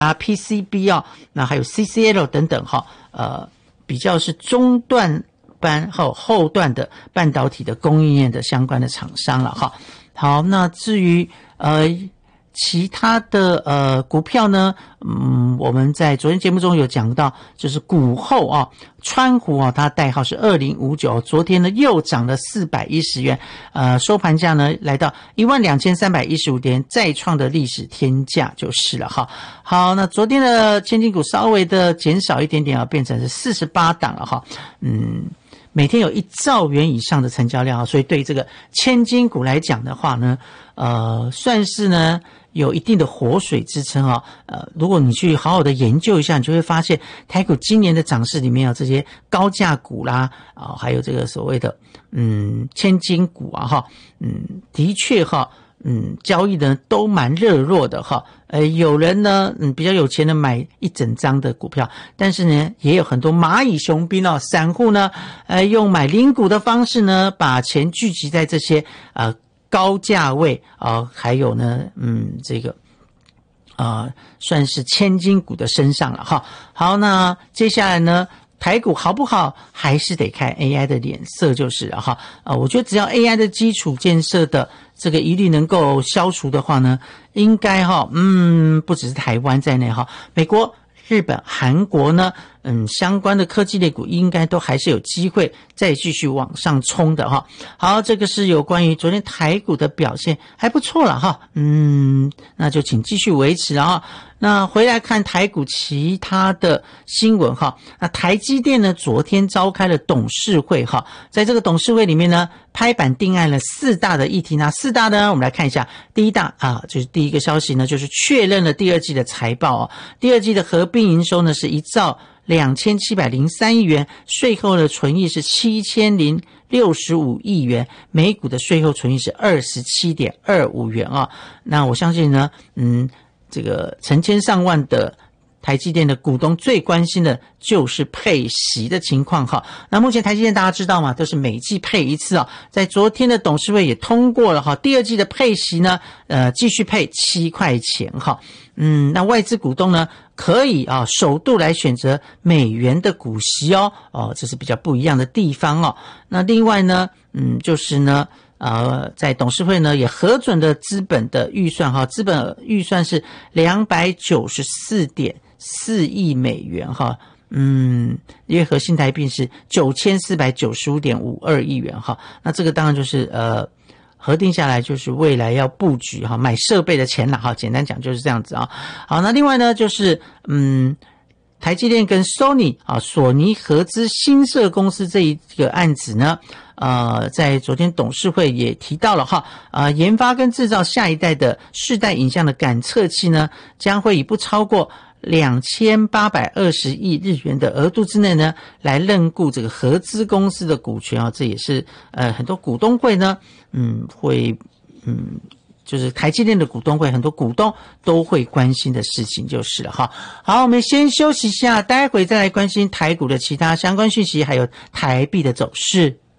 PCB 那还有 CCL 等等比较是中段班后段的半导体的供应链的相关的厂商了好，那至于其他的股票呢，我们在昨天节目中有讲到，就是股后川湖它代号是2059，昨天呢又涨了410元，收盘价呢来到12315点，再创的历史天价就是了好，那昨天的千金股稍微的减少一点点变成是48档了每天有1兆元以上的成交量所以对这个千金股来讲的话呢，算是呢有一定的活水支撑如果你去好好的研究一下，你就会发现台股今年的涨势里面有这些高价股啦还有这个所谓的千金股的确交易呢都蛮热络的有人呢比较有钱的买一整张的股票，但是呢也有很多蚂蚁雄兵散户呢用买零股的方式呢把钱聚集在这些高价位还有呢这个算是千金股的身上了好，那接下来呢台股好不好还是得看 AI 的脸色就是了我觉得只要 AI 的基础建设的这个疑虑能够消除的话呢，应该不只是台湾在内美国、日本、韩国呢相关的科技类股应该都还是有机会再继续往上冲的好，这个是有关于昨天台股的表现还不错了那就请继续维持了那回来看台股其他的新闻那台积电呢昨天召开了董事会在这个董事会里面呢拍板定案了4大的议题，那4大呢我们来看一下，第一大就是第一个消息呢就是确认了第二季的财报第二季的合并营收呢是1兆2703亿元，税后的纯益是7065亿元，每股的税后纯益是 27.25 元那我相信呢这个成千上万的台积电的股东最关心的就是配息的情况那目前台积电大家知道嘛，都是每季配一次在昨天的董事会也通过了第二季的配息呢继续配7块钱那外资股东呢可以首度来选择美元的股息这是比较不一样的地方那另外呢就是呢在董事会呢也核准了资本的预算资本预算是294.4亿美元约合新台币是9495.52亿元那这个当然就是核定下来就是未来要布局买设备的钱啦简单讲就是这样子好，那另外呢就是台积电跟 Sony 索尼合资新设公司这一个案子呢在昨天董事会也提到了研发跟制造下一代的世代影像的感测器呢将会以不超过2820亿日元的额度之内呢来认购这个合资公司的股权这也是很多股东会呢会就是台积电的股东会很多股东都会关心的事情就是了好，我们先休息一下，待会再来关心台股的其他相关讯息还有台币的走势。